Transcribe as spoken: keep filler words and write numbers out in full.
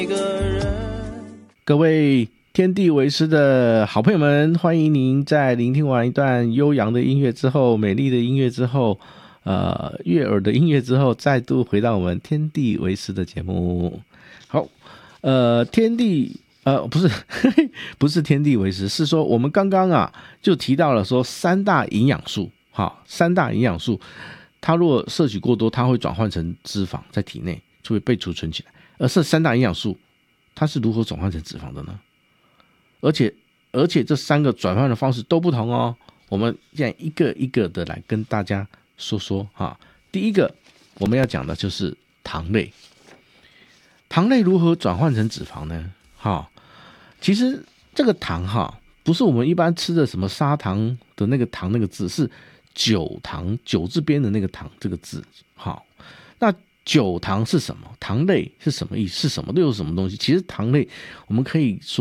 各位天地为师的好朋友们，欢迎您在聆听完一段悠扬的音乐之后，美丽的音乐之后，呃，悦耳的音乐之后，再度回到我们天地为师的节目。好，呃，天地呃不是不是天地为师，是说我们刚刚啊就提到了说三大营养素，好，三大营养素，它如果摄取过多，它会转换成脂肪在体内，就会被储存起来。而这三大营养素，它是如何转换成脂肪的呢？而且而且这三个转换的方式都不同哦。我们现在一个一个的来跟大家说说哈。第一个我们要讲的就是糖类，糖类如何转换成脂肪呢？哈，其实这个糖哈，不是我们一般吃的什么砂糖的那个糖那个字，是酒糖，酒字边的那个糖这个字。好，那酒糖是什么？糖类是什么意思？是什么？都有什么东西？其实糖类我们可以说